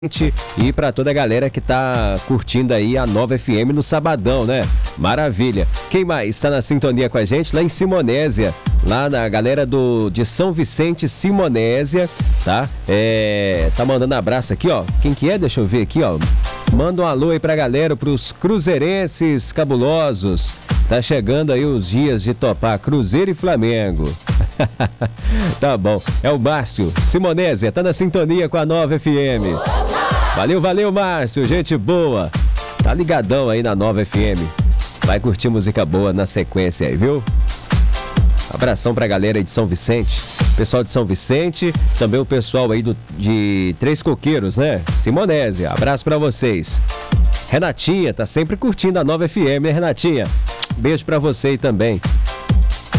E para toda a galera que tá curtindo aí a Nova FM no sabadão, né? Maravilha. Quem mais está na sintonia com a gente? Lá em Simonésia, lá na galera de São Vicente Simonésia, tá? Tá mandando abraço aqui, ó. Quem que é? Deixa eu ver aqui, ó. Manda um alô aí pra galera, pros cruzeirenses cabulosos. Tá chegando aí os dias de topar Cruzeiro e Flamengo. Tá bom. É o Márcio Simonésia, tá na sintonia com a Nova FM. Valeu, Márcio, gente boa. Tá ligadão aí na Nova FM. Vai curtir música boa na sequência aí, viu? Abração pra galera aí de São Vicente. Pessoal de São Vicente, também o pessoal aí de Três Coqueiros, né? Simonésia, abraço pra vocês. Renatinha, tá sempre curtindo a Nova FM, né, Renatinha? Beijo pra você aí também.